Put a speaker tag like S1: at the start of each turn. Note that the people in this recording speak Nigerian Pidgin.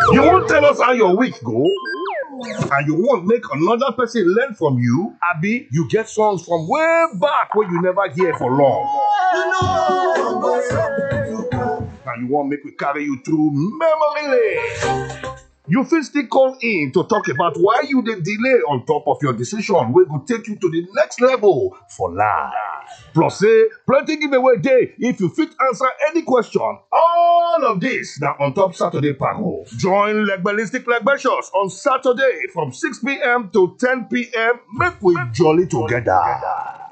S1: You won't tell us how your week go? And you won't make another person learn from you? Abi, you get songs from way back where you never hear for long. And you won't make we carry you through memory lane. You fit still call in to talk about why you dey delay on top of your decision wey go take you to the next level for life. Plus say plenty giveaway dey if you fit answer any question. All of this na on top Saturday Parole. Join Legbelistic Legbetious on Saturday from 6 p.m. to 10 p.m. Make we jolly together.